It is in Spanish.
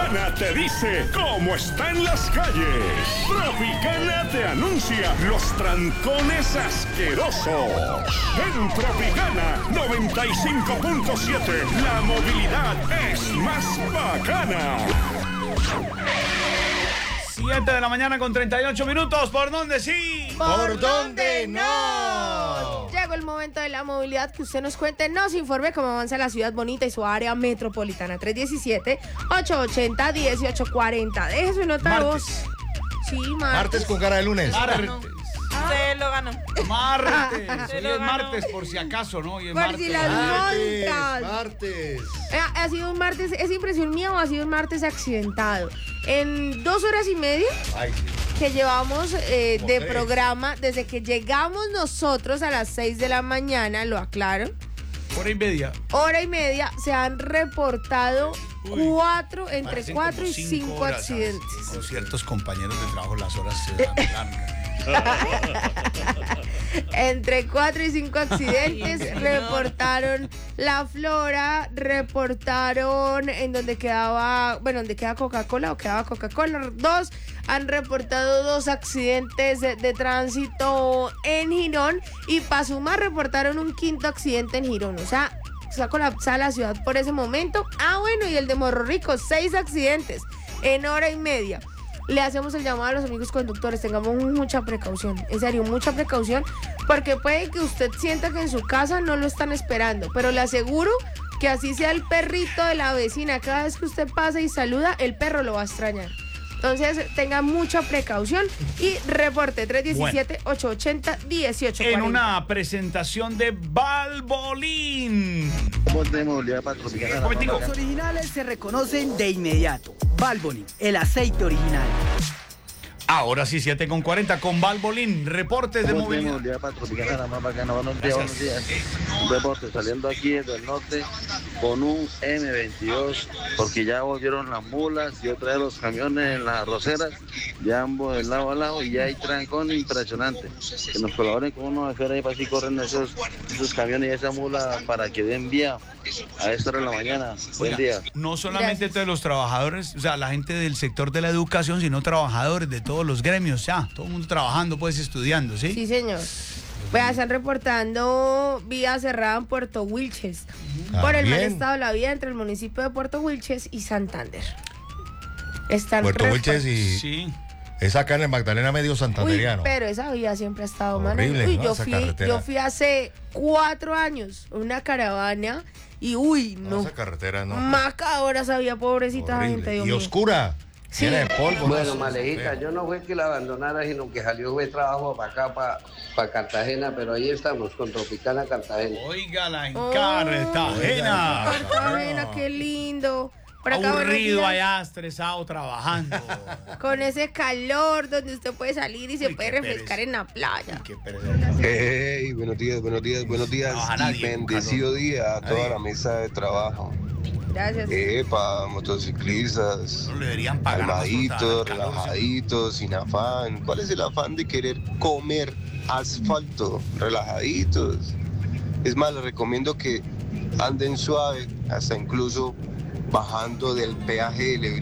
Tropicana te dice cómo están las calles. Tropicana te anuncia los trancones asquerosos. En Tropicana 95.7, la movilidad es más bacana. 7 de la mañana con 38 minutos. ¿Por dónde sí? ¿Por dónde no? Llegó el momento de la movilidad, que usted nos cuente, nos informe cómo avanza la ciudad bonita y su área metropolitana. 317-880-1840. Deje su nota de voz. Sí, Martes con cara de lunes. Martes. Se lo ganó. Martes. Se Hoy lo es ganó. martes, por si acaso, ¿no? Hoy es Por martes. si las montas. Martes. Ha sido un martes, ¿es impresión mía o ha sido un martes accidentado? En 2 horas y media Ay, sí. que llevamos de tres. programa, desde que llegamos nosotros a las 6 de la mañana, lo aclaro, Hora y media. hora y media, se han reportado entre Parecen 4 como y 5 5 horas, ¿sabes? accidentes. Con ciertos compañeros de trabajo las horas se dan largas. Entre 4 y 5 accidentes. Reportaron La Flora, reportaron en donde quedaba, donde queda Coca-Cola o quedaba Coca-Cola. 2 han reportado 2 accidentes de tránsito en Girón, y Pazuma reportaron un 5.º accidente en Girón. O sea, está colapsada la ciudad por ese momento. Y el de Morro Rico, 6 accidentes en hora y media. Le hacemos el llamado a los amigos conductores, tengamos mucha precaución, en serio, mucha precaución, porque puede que usted sienta que en su casa no lo están esperando, pero le aseguro que así sea el perrito de la vecina, cada vez que usted pasa y saluda, el perro lo va a extrañar. Entonces, tenga mucha precaución y reporte 317-880-1840. En una presentación de Valvoline. de movilidad para Tropicana. Momentico. Los originales se reconocen de inmediato. Valvoline, el aceite original. Ahora sí, 7:40 con Valvoline. Reportes de movilidad. para Tropicana, la más bacana. Buenos días, buenos días. Un reporte saliendo aquí desde el norte con un M22, porque ya volvieron las mulas y otra vez los camiones en las arroceras, ya ambos de lado a lado, y ya hay trancón impresionante. Que nos colaboren con unos afuera ahí para así corren esos camiones y esa mula para que den vía a esta hora de la mañana. Buen día. No solamente Gracias. de los trabajadores, o sea, la gente del sector de la educación, sino trabajadores de todos los gremios, ya, todo el mundo trabajando, pues estudiando, ¿sí? Sí, señor. Están reportando vía cerrada en Puerto Wilches por el mal Bien. estado de la vía entre el municipio de Puerto Wilches y Santander. Están Puerto Wilches y Sí. es acá en el Magdalena Medio Santanderiano. Pero esa vía siempre ha estado mal. Horrible, ¿no? Yo Esa fui, carretera. yo fui hace 4 años en una caravana y no. Esa carretera no. Macabra sabía, pobrecita Horrible. gente, Dios Y mío. oscura. Sí. Llena de polvo. Bueno, ¿no? Malejita, yo no fue que la abandonara, sino que salió de trabajo para acá, para Cartagena, pero ahí estamos, con Tropicana Cartagena. Óigala en Oh. Cartagena. Cartagena, qué lindo. Por acá, buenos Aburrido días. allá, estresado, trabajando. Con ese calor donde usted puede salir y se Uy, puede qué refrescar pereza. en la playa. Qué pereza. Hey, buenos días, buenos días, buenos días Trabaja y nadie, bendecido día a toda Nadie. la mesa de trabajo. Gracias. Epa, motociclistas, No le deberían pagar más por calmaditos, trabajar calor, relajaditos, sin afán. ¿Cuál es el afán de querer comer asfalto? Relajaditos. Es más, les recomiendo que anden suave, hasta incluso bajando del peaje